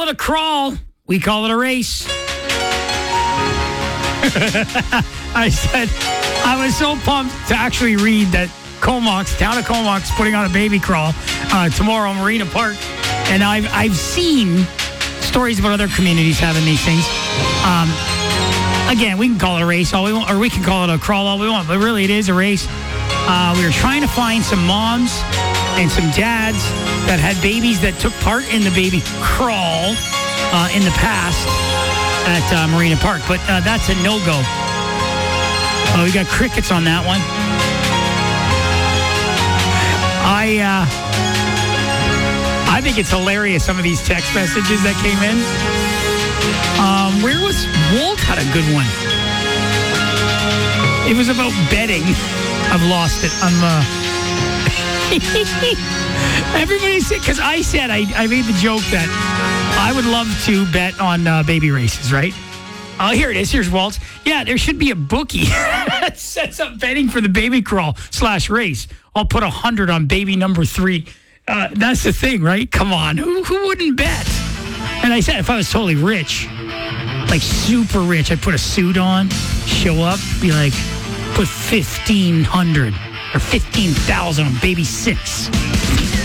it a crawl. We call it a race. I said, I was so pumped to actually read that town of Comox, putting on a baby crawl tomorrow in Marina Park. And I've seen stories about other communities having these things. Again, we can call it a race all we want, or we can call it a crawl all we want, but really it is a race. We were trying to find some moms and some dads that had babies that took part in the baby crawl in the past at Marina Park, but that's a no-go. We got crickets on that one. I think it's hilarious, some of these text messages that came in. Where was Walt had a good one. It was about betting. I've lost it. Everybody said, because I said, I made the joke that I would love to bet on baby races, right? Oh, here it is. Here's Walt's. Yeah, there should be a bookie that sets up betting for the baby crawl /race. I'll put 100 on baby number 3. That's the thing, right? Come on. Who wouldn't bet? And I said, if I was totally rich, like super rich, I'd put a suit on, show up, be like, put 1,500 or 15,000 on baby 6.